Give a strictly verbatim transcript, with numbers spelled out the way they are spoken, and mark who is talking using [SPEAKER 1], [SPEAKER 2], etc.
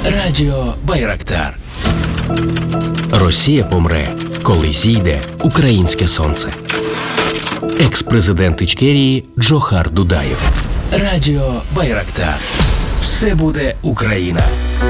[SPEAKER 1] Радіо Байрактар. Росія помре, коли зійде українське сонце. Екс-президент Ічкерії Джохар Дудаєв. Радіо Байрактар. Все буде Україна.